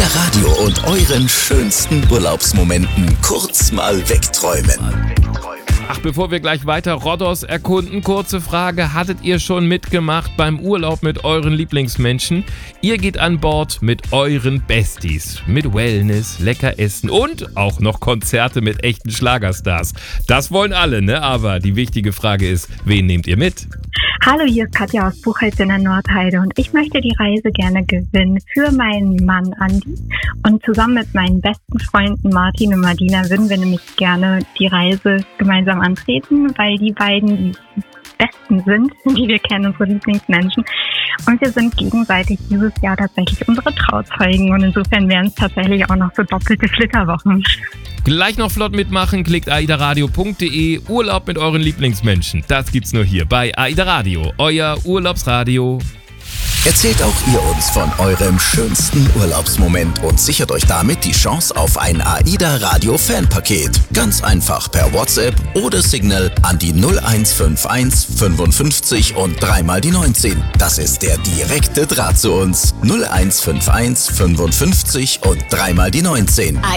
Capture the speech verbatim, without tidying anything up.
AIDA Radio und euren schönsten Urlaubsmomenten kurz mal wegträumen. Ach, bevor wir gleich weiter Rhodos erkunden, kurze Frage. Hattet ihr schon mitgemacht beim Urlaub mit euren Lieblingsmenschen? Ihr geht an Bord mit euren Besties. Mit Wellness, lecker Essen und auch noch Konzerte mit echten Schlagerstars. Das wollen alle, ne? Aber die wichtige Frage ist, wen nehmt ihr mit? Hallo, hier ist Katja aus Buchholz in der Nordheide und ich möchte die Reise gerne gewinnen für meinen Mann Andi. Und zusammen mit meinen besten Freunden Martin und Madina würden wir nämlich gerne die Reise gemeinsam antreten, weil die beiden die Besten sind, die wir kennen, unsere Lieblingsmenschen. Und wir sind gegenseitig dieses Jahr tatsächlich unsere Trauzeugen und insofern wären es tatsächlich auch noch so doppelte Flitterwochen. Gleich noch flott mitmachen, klickt aidaradio punkt de, Urlaub mit euren Lieblingsmenschen. Das gibt's nur hier bei AIDA Radio, euer Urlaubsradio. Erzählt auch ihr uns von eurem schönsten Urlaubsmoment und sichert euch damit die Chance auf ein AIDA Radio Fanpaket. Ganz einfach per WhatsApp oder Signal an die null eins fünf eins fünfundfünfzig und dreimal die neunzehn. Das ist der direkte Draht zu uns. null eins fünf eins fünfundfünfzig und dreimal die neunzehn.